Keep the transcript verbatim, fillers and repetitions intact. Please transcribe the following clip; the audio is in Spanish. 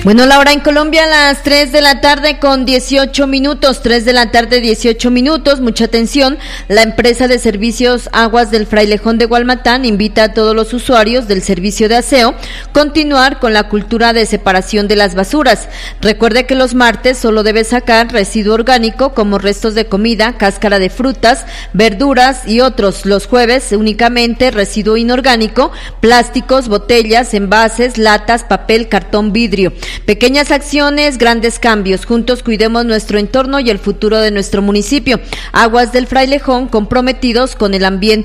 Bueno, la hora en Colombia a las tres de la tarde con dieciocho minutos, tres de la tarde dieciocho minutos, mucha atención. La empresa de servicios Aguas del Frailejón de Gualmatán invita a todos los usuarios del servicio de aseo continuar con la cultura de separación de las basuras. Recuerde que los martes solo debe sacar residuo orgánico como restos de comida, cáscara de frutas, verduras y otros. Los jueves únicamente residuo inorgánico, plásticos, botellas, envases, latas, papel, cartón, vidrio. Pequeñas acciones, grandes cambios. Juntos cuidemos nuestro entorno y el futuro de nuestro municipio. Aguas del Frailejón, comprometidos con el ambiente